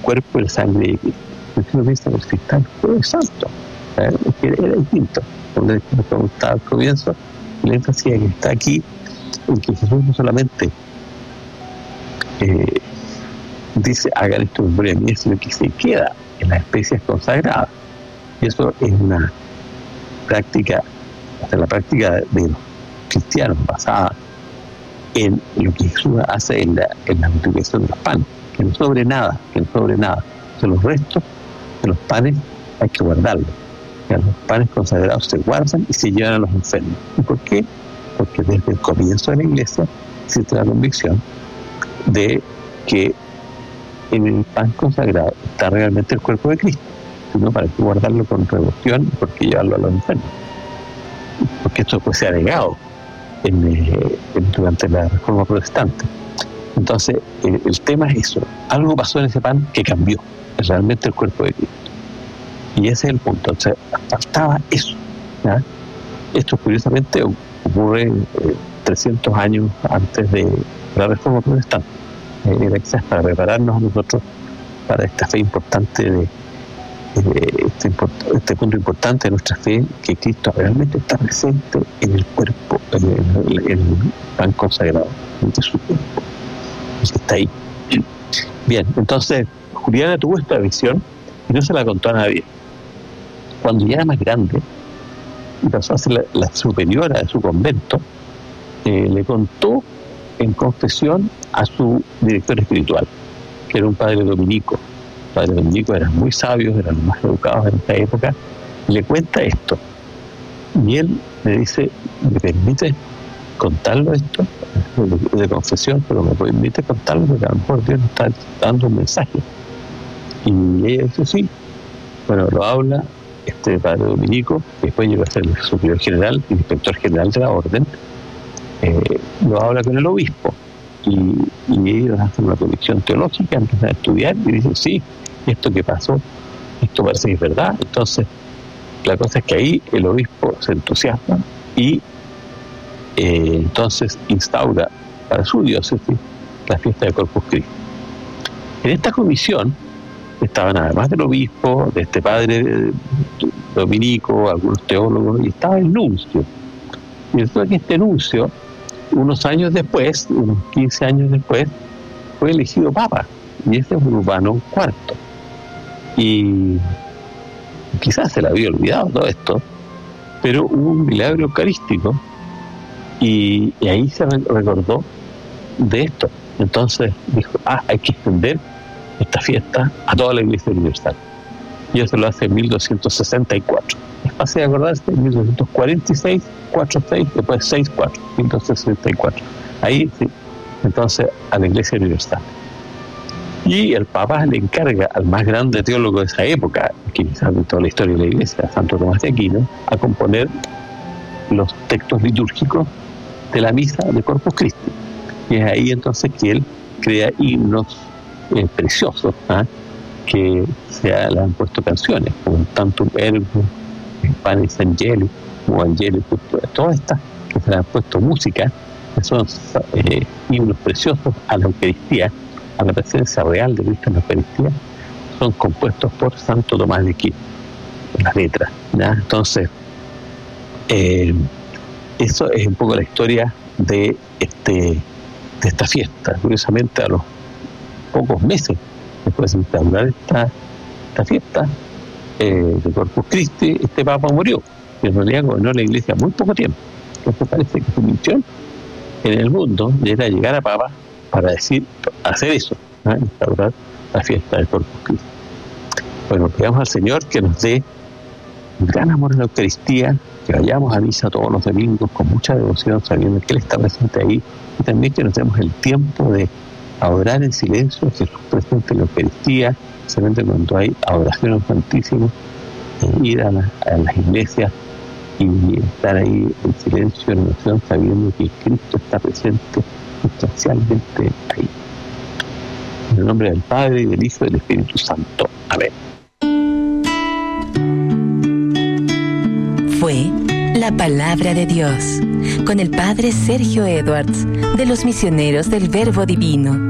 cuerpo y la sangre de Cristo. Porque uno piensa, pues si está el jueves santo, que era distinto. Como estaba al comienzo, el énfasis que está aquí en que Jesús no solamente dice hagan esto en memoria mía, sino que se queda en las especies consagradas. Y eso es una práctica, hasta la práctica de los cristianos basada en lo que Jesús hace en la multiplicación de los panes, que no sobre nada. O sea, los restos de los panes hay que guardarlos. O sea, los panes consagrados se guardan y se llevan a los enfermos. ¿Y por qué? Porque desde el comienzo de la iglesia existe la convicción de que en el pan consagrado está realmente el cuerpo de Cristo, sino para que guardarlo con devoción y porque llevarlo a los enfermos. Porque esto pues se ha negado durante la Reforma Protestante. Entonces, el tema es eso. Algo pasó en ese pan que cambió. Es realmente el cuerpo de Cristo. Y ese es el punto. Entonces, faltaba eso, ¿ya? Esto, curiosamente, ocurre 300 años antes de la Reforma Protestante. Era quizás para prepararnos a nosotros para esta fe importante este punto importante de nuestra fe, que Cristo realmente está presente en el cuerpo, en el pan consagrado, en su cuerpo, está ahí. Bien, entonces Juliana tuvo esta visión y no se la contó a nadie. Cuando ya era más grande y pasó a ser la superiora de su convento, le contó en confesión a su director espiritual, que era un padre dominico. Los padres dominicos eran muy sabios, eran los más educados en esta época, y le cuenta esto. Y él le dice, ¿me permite contarlo esto? De confesión, pero me permite contarlo porque a lo mejor Dios nos está dando un mensaje. Y ella dice, sí. Bueno, lo habla este padre dominico, que después llegó a ser el superior general, el inspector general de la orden, lo habla con el obispo. Y ellos hacen una conexión teológica, empiezan a estudiar y dicen, sí, esto que pasó, esto parece que es verdad. Entonces, la cosa es que ahí el obispo se entusiasma y entonces instaura para su diócesis la fiesta de Corpus Christi. En esta comisión estaban, además del obispo, de este padre dominico, algunos teólogos, y estaba el nuncio. Y resulta que este nuncio, unos años después, unos 15 años después, fue elegido papa, y ese es Urbano IV. Y quizás se le había olvidado todo esto, pero hubo un milagro eucarístico y ahí se recordó de esto. Entonces dijo, hay que extender esta fiesta a toda la Iglesia Universal. Y eso lo hace en 1264. Es fácil de acordarse, en 1246, 46, después 64, 1264. Ahí sí, entonces a la Iglesia Universal. Y el Papa le encarga al más grande teólogo de esa época, que quizás de toda la historia de la Iglesia, Santo Tomás de Aquino, a componer los textos litúrgicos de la misa de Corpus Christi. Y es ahí entonces que él crea himnos preciosos, que se le han puesto canciones, como Tantum Ergo, Panis Angelis, o Angelis, todas estas que se le han puesto música, que son himnos preciosos a la Eucaristía, a la presencia real de Cristo en la Eucaristía, son compuestos por Santo Tomás de Aquino, las letras, ¿ya? Entonces, eso es un poco la historia de esta fiesta. Curiosamente, a los pocos meses después de instaurar esta fiesta de Corpus Christi, este Papa murió. Y en realidad gobernó la Iglesia muy poco tiempo. Entonces parece que su misión en el mundo era llegar a Papa para hacer eso, instaurar la fiesta de Corpus Christi. Bueno, pidamos al Señor que nos dé un gran amor a la Eucaristía, que vayamos a misa todos los domingos con mucha devoción, sabiendo que Él está presente ahí, y también que nos demos el tiempo de adorar en silencio a Jesús presente en la Eucaristía, especialmente cuando hay adoración santísima, ir a las iglesias y estar ahí en silencio, en oración, sabiendo que Cristo está presente sustancialmente ahí. En el nombre del Padre, y del Hijo y del Espíritu Santo. Amén. Fue la Palabra de Dios, con el Padre Sergio Edwards, de los Misioneros del Verbo Divino.